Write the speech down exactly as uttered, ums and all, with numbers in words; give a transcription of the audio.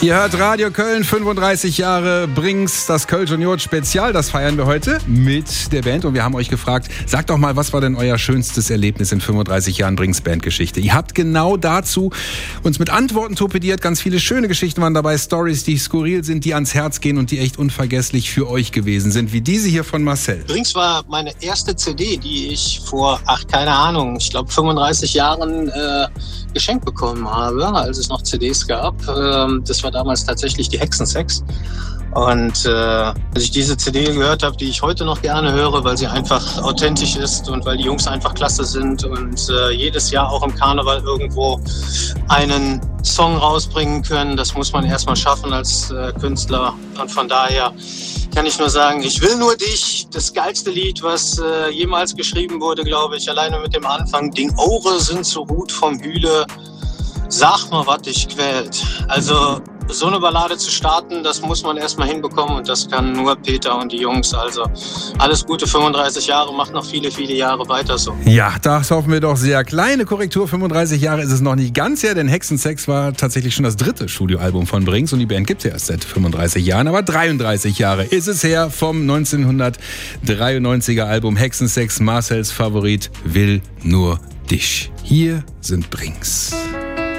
Ihr hört Radio Köln, fünfunddreißig Jahre Brings, das Kölsch und Jod Spezial. Das feiern wir heute mit der Band. Und wir haben euch gefragt, sagt doch mal, was war denn euer schönstes Erlebnis in fünfunddreißig Jahren Brings Bandgeschichte? Ihr habt genau dazu uns mit Antworten torpediert. Ganz viele schöne Geschichten waren dabei. Stories, die skurril sind, die ans Herz gehen und die echt unvergesslich für euch gewesen sind. Wie diese hier von Marcel. Brings war meine erste C D, die ich vor, ach keine Ahnung, ich glaube fünfunddreißig Jahren äh, geschenkt bekommen habe, als es noch C Ds gab. Ähm, das war damals tatsächlich die Hexensex. Und äh, als ich diese C D gehört habe, die ich heute noch gerne höre, weil sie einfach authentisch ist und weil die Jungs einfach klasse sind und äh, jedes Jahr auch im Karneval irgendwo einen Song rausbringen können, das muss man erstmal schaffen als äh, Künstler. Und von daher kann ich nur sagen, ich will nur dich, das geilste Lied, was äh, jemals geschrieben wurde, glaube ich, alleine mit dem Anfang. Ding Ohre sind so gut vom Hühle, sag mal, was dich quält. Also so eine Ballade zu starten, das muss man erstmal hinbekommen und das kann nur Peter und die Jungs. Also alles Gute, fünfunddreißig Jahre, macht noch viele, viele Jahre weiter so. Ja, das hoffen wir doch sehr. Kleine Korrektur, fünfunddreißig Jahre ist es noch nicht ganz her, denn Hexensex war tatsächlich schon das dritte Studioalbum von Brings und die Band gibt es ja erst seit fünfunddreißig Jahren, aber dreiunddreißig Jahre ist es her vom neunzehnhundertdreiundneunziger Album Hexensex, Marcels Favorit, Will nur dich. Hier sind Brings.